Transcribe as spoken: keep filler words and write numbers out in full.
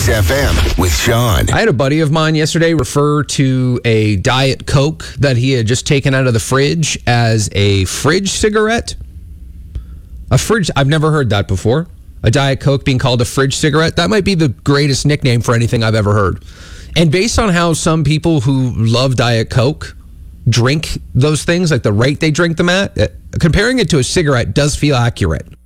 Kiss F M with Sean. I had a buddy of mine yesterday refer to a Diet Coke that he had just taken out of the fridge as a fridge cigarette. A fridge, I've never heard that before. A Diet Coke being called a fridge cigarette. That might be the greatest nickname for anything I've ever heard. And based on how some people who love Diet Coke drink those things, like the rate they drink them at, comparing it to a cigarette does feel accurate.